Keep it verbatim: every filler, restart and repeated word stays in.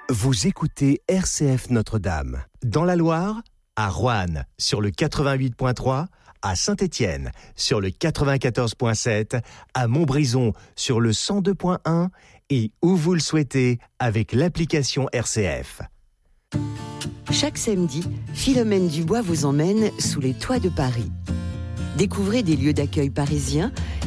Vous écoutez R C F Notre-Dame. Dans la Loire, à Roanne, sur le quatre-vingt-huit point trois, à Saint-Étienne, sur le quatre-vingt-quatorze point sept, à Montbrison, sur le cent deux point un et où vous le souhaitez avec l'application R C F. Chaque samedi, Philomène Dubois vous emmène sous les toits de Paris. Découvrez des lieux d'accueil parisiens